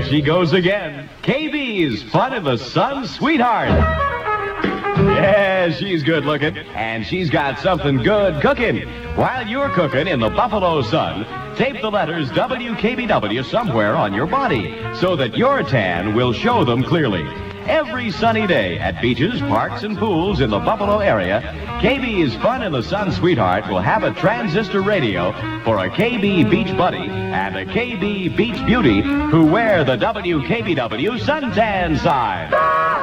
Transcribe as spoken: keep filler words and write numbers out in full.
she goes again. K B's Fun in the Sun Sweetheart. Yeah, she's good looking, and she's got something good cooking. While you're cooking in the Buffalo sun, tape the letters W K B W somewhere on your body so that your tan will show them clearly. Every sunny day at beaches, parks, and pools in the Buffalo area, K B's Fun in the Sun Sweetheart will have a transistor radio for a K B Beach Buddy and a K B Beach Beauty who wear the W K B W suntan sign.